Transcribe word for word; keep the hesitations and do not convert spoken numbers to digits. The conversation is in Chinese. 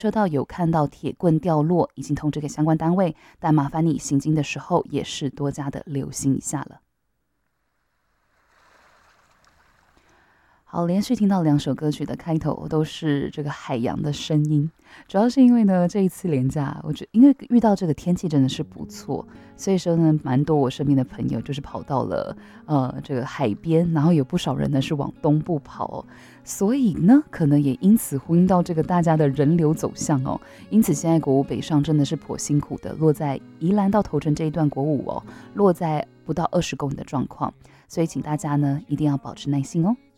车道有看到铁棍掉落，已经通知给相关单位，但麻烦你行经的时候也是多加的留心一下了。好，连续听到两首歌曲的开头都是这个海洋的声音，主要是因为呢，这一次连假，我觉因为遇到这个天气真的是不错，所以说呢，蛮多我身边的朋友就是跑到了呃这个海边，然后有不少人呢是往东部跑哦，所以呢，可能也因此呼应到这个大家的人流走向哦。因此，现在国五北上真的是颇辛苦的，落在宜兰到头城这一段国五哦，落在不到二十公里的状况，所以请大家呢一定要保持耐心哦。